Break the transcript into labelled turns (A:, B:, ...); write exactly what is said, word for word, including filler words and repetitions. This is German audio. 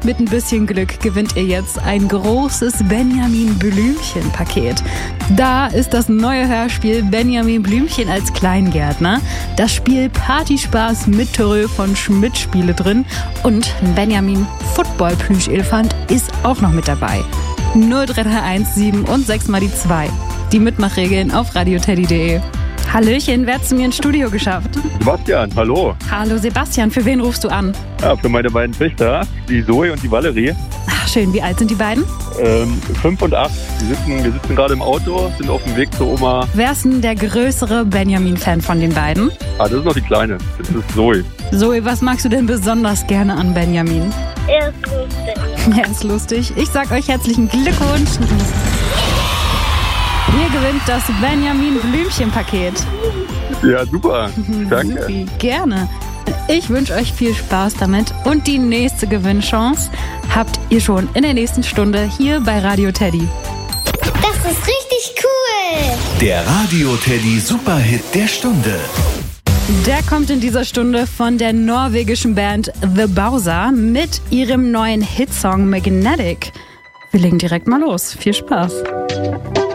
A: Mit ein bisschen Glück gewinnt ihr jetzt ein großes Benjamin Blümchen-Paket. Da ist das neue Hörspiel Benjamin Blümchen als Kleingärtner, das Spiel Partyspaß mit Törö von Schmidt Spiele drin und Benjamin Football-Plüschelefant ist auch noch mit dabei. null drei drei eins sieben und sechs mal die zwei. Die Mitmachregeln auf radioteddy punkt de. Hallöchen, wer hat zu mir ins Studio geschafft?
B: Sebastian, hallo.
A: Hallo Sebastian, für wen rufst du an?
B: Ja, für meine beiden Töchter, die Zoe und die Valerie.
A: Ach schön, wie alt sind die beiden?
B: Ähm, fünf und acht. Wir sitzen, wir sitzen gerade im Auto, sind auf dem Weg zur Oma.
A: Wer ist denn der größere Benjamin-Fan von den beiden?
B: Ah, das ist noch die Kleine. Das ist Zoe.
A: Zoe, was magst du denn besonders gerne an Benjamin?
C: Er ist lustig.
A: Er ist lustig. Ich sag euch herzlichen Glückwunsch. Ihr gewinnt das Benjamin Blümchen-Paket.
B: Ja, super. Danke.
A: Supi, gerne. Ich wünsche euch viel Spaß damit und die nächste Gewinnchance habt ihr schon in der nächsten Stunde hier bei Radio Teddy.
C: Das ist richtig cool.
D: Der Radio Teddy Superhit der Stunde.
A: Der kommt in dieser Stunde von der norwegischen Band The Bowser mit ihrem neuen Hitsong Magnetic. Wir legen direkt mal los. Viel Spaß.